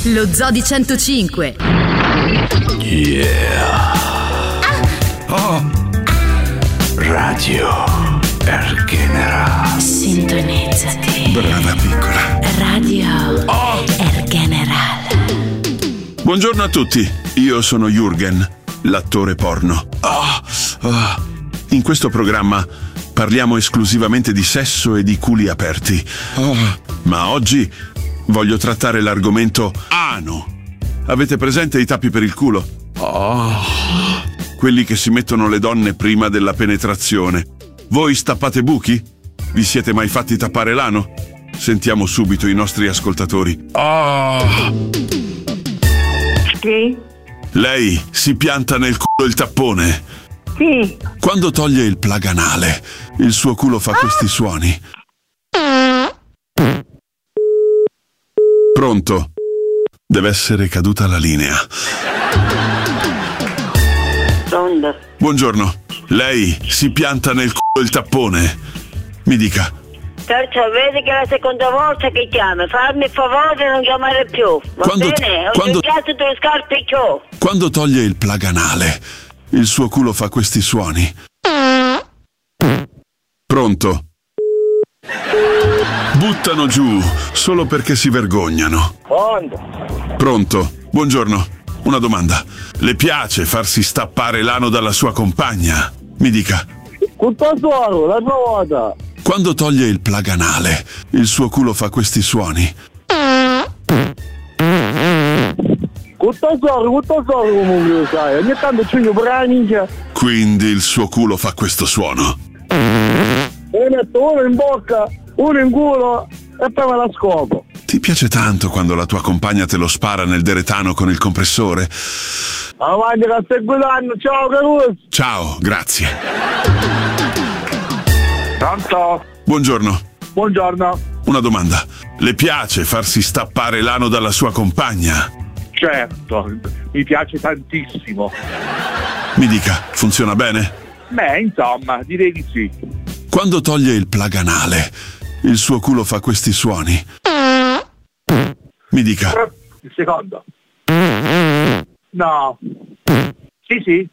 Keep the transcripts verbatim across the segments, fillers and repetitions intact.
Lo Zoo di centocinque. Yeah. Oh. Radio Ergenera. Sintonizzati. Brava piccola. Radio Oh. Ergeneral. Buongiorno a tutti, io sono Jürgen, l'attore porno. Oh. Oh. In questo programma parliamo esclusivamente di sesso e di culi aperti. Oh. Ma oggi voglio trattare l'argomento ano. Avete presente i tappi per il culo? Oh. Quelli che si mettono le donne prima della penetrazione. Voi stappate buchi? Vi siete mai fatti tappare l'ano? Sentiamo subito i nostri ascoltatori. Oh. Sì? Lei si pianta nel culo il tappone? Sì. Quando toglie il plug anale, il suo culo fa questi suoni. Pronto? Deve essere caduta la linea. Pronto? Buongiorno. Lei si pianta nel culo il tappone? Mi dica. Terzo, vedi che è la seconda volta che chiama. Farmi il favore di non chiamare più. Va Quando- bene? Ho quando- giocato due scarpe e ciò. Quando toglie il plug anale, il suo culo fa questi suoni. Pronto? Buttano giù solo perché si vergognano. Pronto? Pronto? Buongiorno. Una domanda. Le piace farsi stappare l'ano dalla sua compagna? Mi dica. Tutto solo, la tua volta. Quando toglie il plug anale, il suo culo fa questi suoni. Tutto solo, tutto solo comunque sai. Ogni tanto ci pure la minchia. Quindi il suo culo fa questo suono. E metto uno in bocca, uno in culo e poi me la scopo. Ti piace tanto quando la tua compagna te lo spara nel deretano con il compressore? Avanti che stai guidando, ciao Caruso. Ciao, grazie. Pronto? Buongiorno. Buongiorno. Una domanda. Le piace farsi stappare l'ano dalla sua compagna? Certo, mi piace tantissimo. Mi dica, funziona bene? Beh, insomma, direi di sì. Quando toglie il plug anale, il suo culo fa questi suoni. Mi dica. Il secondo. No. Sì, sì.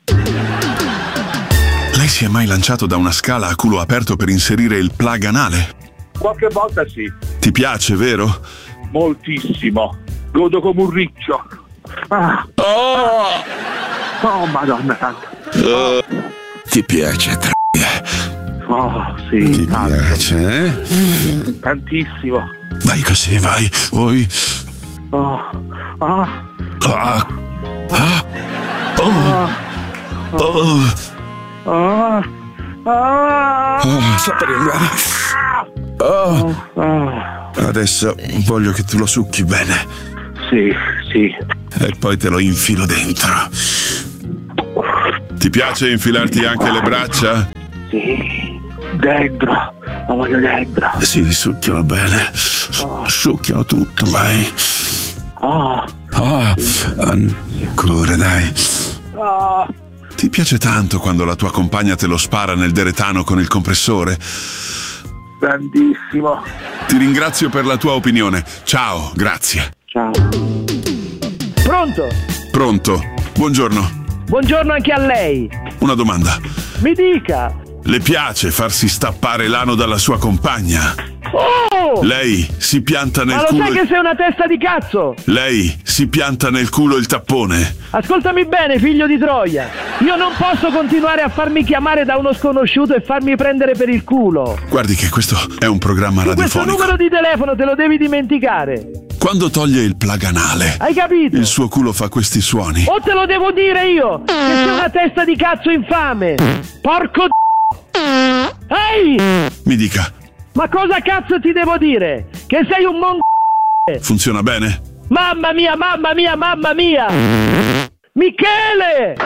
Lei si è mai lanciato da una scala a culo aperto per inserire il plug anale? Qualche volta sì. Ti piace, vero? Moltissimo. Godo come un riccio. Ah. Oh, oh madonna santa. Uh, ti piace, tra... Oh, sì. Ti tanto. piace, eh? Tantissimo. Vai così, vai. Vuoi? Oh. Ah. Ah. Ah. Oh. Oh. Ah. Ah. Oh, sta per arrivare. Oh. Ah. Adesso voglio che tu lo succhi bene Sì, sì. e poi te lo infilo dentro. Ti piace infilarti anche le braccia? Sì. Dentro. La voglio dentro. Sì, succhialo bene. Succhialo tutto, vai. Ah. Ah, ancora, dai. Ah. Ti piace tanto quando la tua compagna te lo spara nel deretano con il compressore? Tantissimo. Ti ringrazio per la tua opinione. Ciao, grazie. Ciao. Pronto? Pronto? Buongiorno. Buongiorno anche a lei. Una domanda. Mi dica. Le piace farsi stappare l'ano dalla sua compagna? Oh! Lei si pianta nel Ma lo culo. sai che sei una testa di cazzo? Lei si pianta nel culo il tappone. Ascoltami bene, figlio di Troia. Io non posso continuare a farmi chiamare da uno sconosciuto e farmi prendere per il culo. Guardi che questo è un programma Questo radiofonico. numero di telefono te lo devi dimenticare. Quando toglie il plug anale, Hai capito? il suo culo fa questi suoni. O te lo devo dire io, che sei una testa di cazzo infame. Porco d***o. Ehi! Mi dica, Ma cosa cazzo ti devo dire? Che sei un mon... funziona bene? Mamma mia, mamma mia, mamma mia! Michele!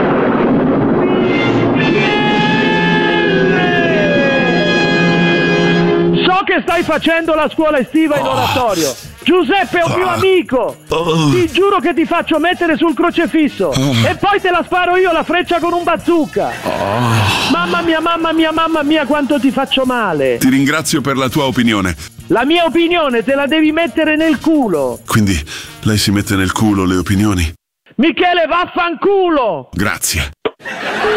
So che stai facendo la scuola estiva in oratorio. Giuseppe è un mio amico. Ti giuro che ti faccio mettere sul crocefisso e poi te la sparo io la freccia con un bazooka. Mamma mia, mamma mia, mamma mia, quanto ti faccio male. Ti ringrazio per la tua opinione. La mia opinione te la devi mettere nel culo. Quindi lei si mette nel culo le opinioni? Michele, vaffanculo! Grazie.